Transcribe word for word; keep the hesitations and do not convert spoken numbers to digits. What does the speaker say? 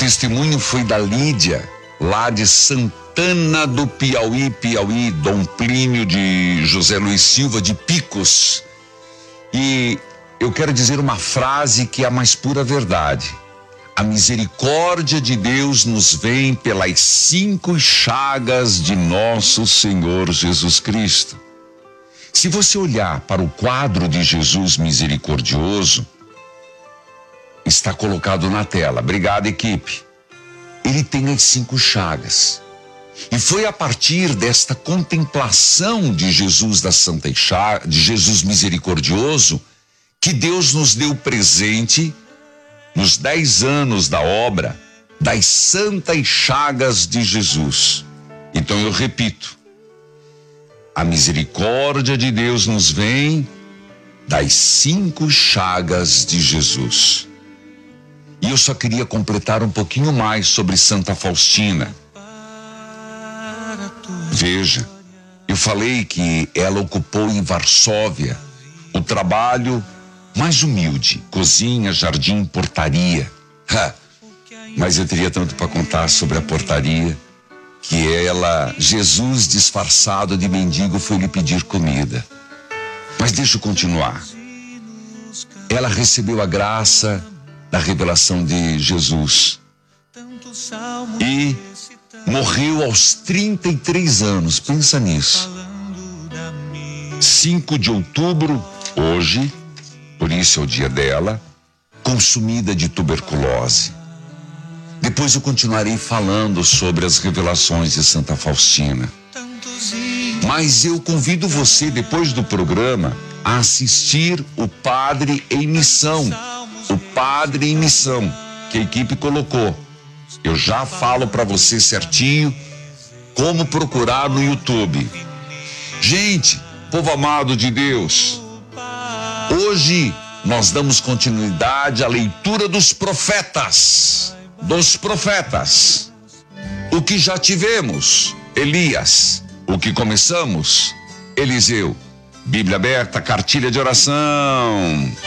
testemunho foi da Lídia, lá de Santana do Piauí, Piauí, Dom Plínio de José Luiz Silva de Picos. E eu quero dizer uma frase que é a mais pura verdade. A misericórdia de Deus nos vem pelas cinco chagas de nosso Senhor Jesus Cristo. Se você olhar para o quadro de Jesus misericordioso, está colocado na tela. Obrigado, equipe. Ele tem as cinco chagas. E foi a partir desta contemplação de Jesus da Santa Chaga, de Jesus misericordioso, que Deus nos deu presente, nos dez anos da obra, das santas chagas de Jesus. Então eu repito, a misericórdia de Deus nos vem das cinco chagas de Jesus. E eu só queria completar um pouquinho mais sobre Santa Faustina. Veja, eu falei que ela ocupou em Varsóvia o trabalho mais humilde, cozinha, jardim, portaria. Ha! Mas eu teria tanto para contar sobre a portaria, que ela, Jesus disfarçado de mendigo, foi lhe pedir comida. Mas deixa eu continuar. Ela recebeu a graça da revelação de Jesus e morreu aos trinta e três anos. Pensa nisso. cinco de outubro, hoje, por isso é o dia dela, consumida de tuberculose. Depois eu continuarei falando sobre as revelações de Santa Faustina. Mas eu convido você, depois do programa, a assistir o Padre em Missão. O Padre em Missão, que a equipe colocou. Eu já falo para você certinho como procurar no YouTube. Gente, povo amado de Deus, hoje nós damos continuidade à leitura dos profetas. Dos profetas. O que já tivemos, Elias. O que começamos, Eliseu. Bíblia aberta, cartilha de oração.